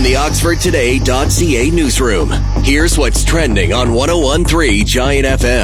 the OxfordToday.ca newsroom. Here's what's trending on 101.3 Giant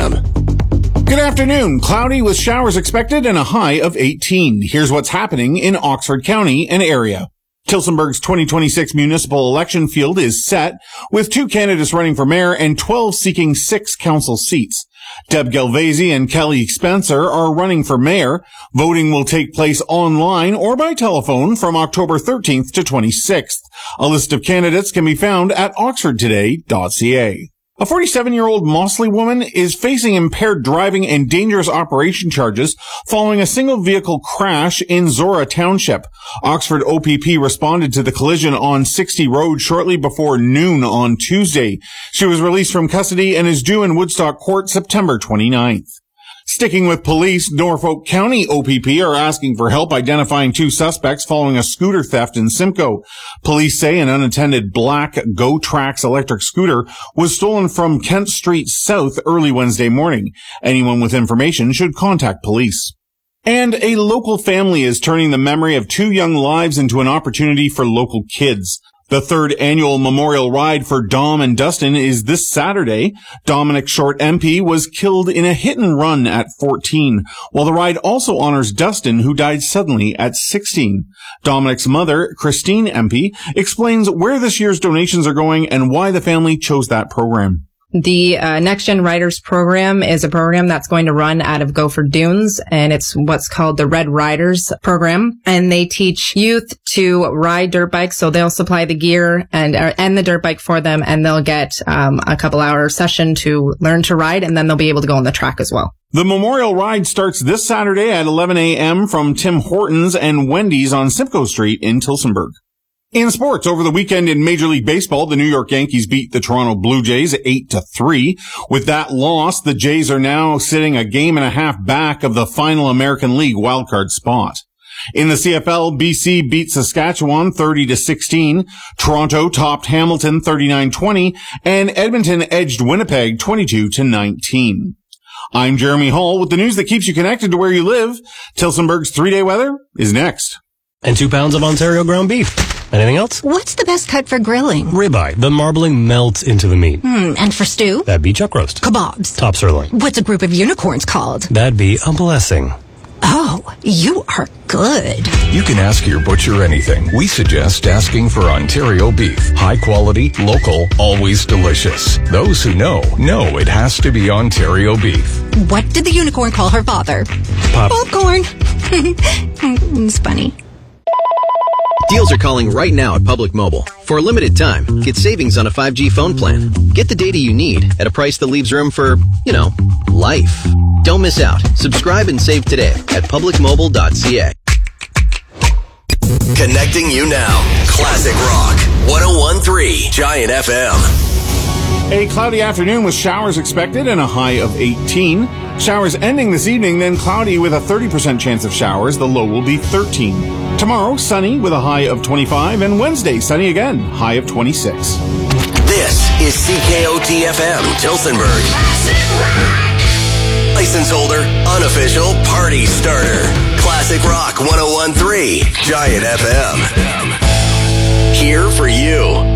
FM. Good afternoon. Cloudy with showers expected and a high of 18. Here's what's happening in Oxford County and area. Tillsonburg's 2026 municipal election field is set, with 2 candidates running for mayor and 12 seeking 6 council seats. Deb Galvezi and Kelly Spencer are running for mayor. Voting will take place online or by telephone from October 13th to 26th. A list of candidates can be found at oxfordtoday.ca. A 47-year-old Mossley woman is facing impaired driving and dangerous operation charges following a single vehicle crash in Zora Township. Oxford OPP responded to the collision on 60 Road shortly before noon on Tuesday. She was released from custody and is due in Woodstock Court September 29th. Sticking with police, Norfolk County OPP are asking for help identifying 2 suspects following a scooter theft in Simcoe. Police say an unattended black GoTrax electric scooter was stolen from Kent Street South early Wednesday morning. Anyone with information should contact police. And a local family is turning the memory of 2 young lives into an opportunity for local kids. The 3rd annual memorial ride for Dom and Dustin is this Saturday. Dominic Short MP was killed in a hit and run at 14, while the ride also honors Dustin, who died suddenly at 16. Dominic's mother, Christine MP, explains where this year's donations are going and why the family chose that program. The Next Gen Riders program is a program that's going to run out of Gopher Dunes, and it's what's called the Red Riders program. And they teach youth to ride dirt bikes, so they'll supply the gear and the dirt bike for them, and they'll get a couple-hour session to learn to ride, and then they'll be able to go on the track as well. The memorial ride starts this Saturday at 11 a.m. from Tim Hortons and Wendy's on Simcoe Street in Tillsonburg. In sports, over the weekend in Major League Baseball, the New York Yankees beat the Toronto Blue Jays 8-3. With that loss, the Jays are now sitting a game and a half back of the final American League wildcard spot. In the CFL, BC beat Saskatchewan 30-16. Toronto topped Hamilton 39-20, and Edmonton edged Winnipeg 22-19. I'm Jeremy Hall with the news that keeps you connected to where you live. Tillsonburg's 3-day weather is next. And 2 pounds of Ontario ground beef. Anything else? What's the best cut for grilling? Ribeye. The marbling melts into the meat. And for stew? That'd be chuck roast. Kebabs. Top sirloin. What's a group of unicorns called? That'd be a blessing. Oh, you are good. You can ask your butcher anything. We suggest asking for Ontario beef. High quality, local, always delicious. Those who know it has to be Ontario beef. What did the unicorn call her father? Popcorn. It's funny. Deals are calling right now at Public Mobile. For a limited time, get savings on a 5G phone plan. Get the data you need at a price that leaves room for, life. Don't miss out. Subscribe and save today at publicmobile.ca. Connecting you now. Classic Rock. 101.3 Giant FM. A cloudy afternoon with showers expected and a high of 18. Showers ending this evening, then cloudy with a 30% chance of showers. The low will be 13. Tomorrow, sunny with a high of 25, and Wednesday, sunny again, high of 26. This is CKOT-FM, Tillsonburg. License holder, unofficial party starter. Classic Rock 101.3 Giant FM. Here for you.